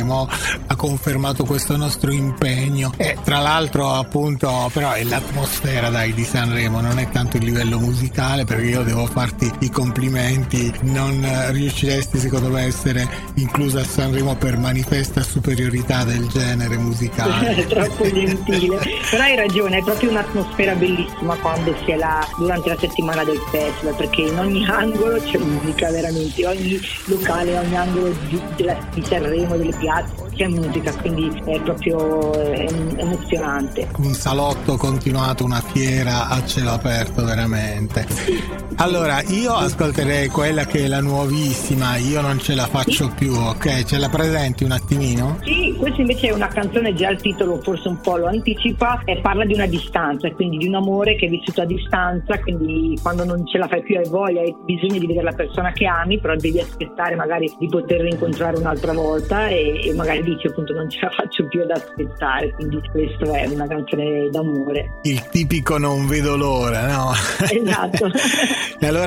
Sanremo ha confermato questo nostro impegno, e tra l'altro appunto però è l'atmosfera di Sanremo, non è tanto il livello musicale, perché io devo farti i complimenti, non riusciresti secondo me a essere inclusa a Sanremo per manifesta superiorità del genere musicale. È troppo gentile, però hai ragione, è proprio un'atmosfera bellissima quando si è là durante la settimana del festival, perché in ogni angolo c'è musica, veramente, ogni locale, ogni angolo di Sanremo, delle piazze c'è musica, quindi è proprio emozionante. Un salotto continuato, una fiera a cielo aperto, veramente. Allora io ascolterei quella che è la nuovissima, Io non ce la faccio più, ok? Ce la presenti un attimino? Sì, questa invece è una canzone, già il titolo forse un po' lo anticipa, e parla di una distanza, quindi di un amore che è vissuto a distanza, quindi quando non ce la fai più hai voglia, hai bisogno di vedere la persona che ami, però devi aspettare magari di poter rincontrare un'altra volta e magari dici appunto non ce la faccio più ad aspettare, quindi questa è una canzone d'amore. Il tipico non vedo l'ora, no? Esatto. E allora